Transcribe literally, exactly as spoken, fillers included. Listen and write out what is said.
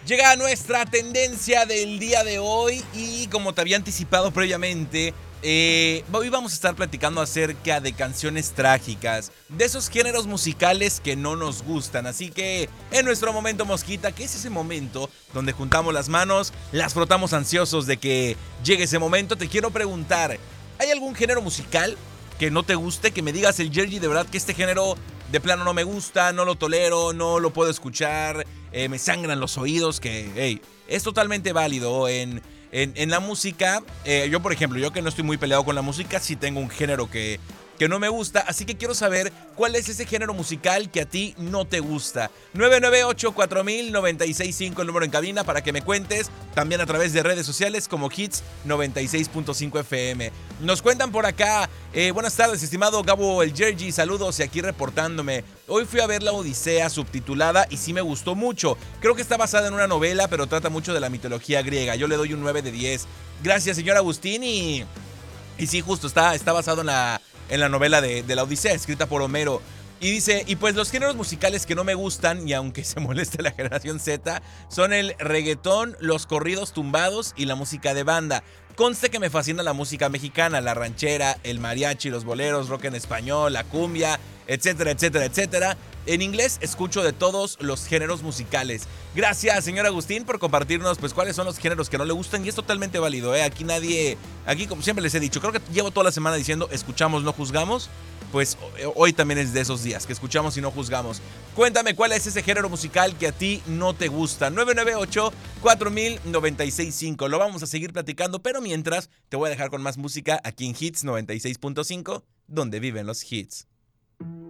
Llega nuestra tendencia del día de hoy y como te había anticipado previamente, eh, hoy vamos a estar platicando acerca de canciones trágicas, de esos géneros musicales que no nos gustan. Así que en nuestro momento mosquita, que es ese momento donde juntamos las manos, las frotamos ansiosos de que llegue ese momento, te quiero preguntar, ¿hay algún género musical que no te guste? Que me digas, el Jergy, de verdad que este género de plano no me gusta, no lo tolero, no lo puedo escuchar, eh, me sangran los oídos, que hey, es totalmente válido en, en, en la música. Eh, yo, por ejemplo, yo que no estoy muy peleado con la música, sí tengo un género que, que no me gusta, así que quiero saber cuál es ese género musical que a ti no te gusta. nueve nueve ocho cuatro mil noventa y seis cinco, el número en cabina para que me cuentes, también a través de redes sociales como Hits noventa y seis punto cinco F M. Nos cuentan por acá, eh, buenas tardes, estimado Gabo el Jergy, saludos y aquí reportándome. Hoy fui a ver La Odisea subtitulada y sí me gustó mucho. Creo que está basada en una novela, pero trata mucho de la mitología griega. Yo le doy un nueve de diez. Gracias, señor Agustín, y, y sí, justo, está, está basado en la, en la novela de, de La Odisea, escrita por Homero. Y dice, y pues los géneros musicales que no me gustan, y aunque se moleste la generación Z, son el reggaetón, los corridos tumbados y la música de banda. Conste que me fascina la música mexicana, la ranchera, el mariachi, los boleros, rock en español, la cumbia, etcétera, etcétera, etcétera. En inglés escucho de todos los géneros musicales. Gracias, señor Agustín, por compartirnos pues cuáles son los géneros que no le gustan, y es totalmente válido, ¿eh? Aquí nadie, aquí como siempre les he dicho, creo que llevo toda la semana diciendo escuchamos, no juzgamos. Pues hoy también es de esos días que escuchamos y no juzgamos. Cuéntame cuál es ese género musical que a ti no te gusta. nueve nueve ocho cuatro mil noventa y seis cinco. Lo vamos a seguir platicando, pero mientras te voy a dejar con más música aquí en Hits noventa y seis punto cinco, donde viven los hits.